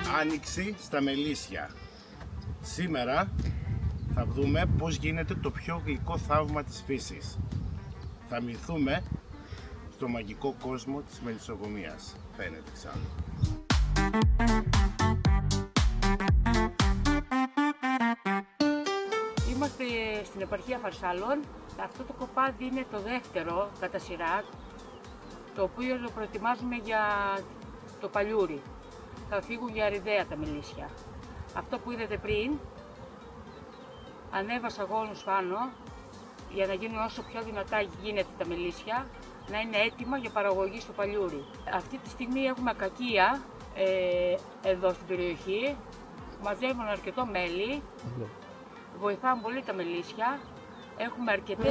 Άνοιξη στα Μελίσια. Σήμερα θα δούμε πώς γίνεται το πιο γλυκό θαύμα της φύσης. Θα μυθούμε στο μαγικό κόσμο της μελισσοκομείας. Φαίνεται εξάλλου. Είμαστε στην επαρχία Φαρσάλων. Αυτό το κοπάδι είναι το δεύτερο κατά σειρά, το οποίο το προετοιμάζουμε για το παλιούρι. Θα φύγουν για αριδαία τα μελίσια. Αυτό που είδατε πριν, ανέβασα γόνους πάνω για να γίνουν όσο πιο δυνατά γίνεται τα μελίσια, να είναι έτοιμα για παραγωγή στο παλιούρι. Αυτή τη στιγμή έχουμε ακακία εδώ στην περιοχή, μαζεύουν αρκετό μέλι, βοηθάνε πολύ τα μελίσια, έχουμε αρκετές